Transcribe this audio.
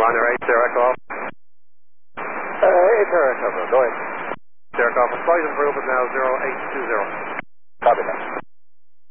on there, 8, Derek off. 8 Derek, over. Go ahead. Derek off. Slight improvement now, 0820.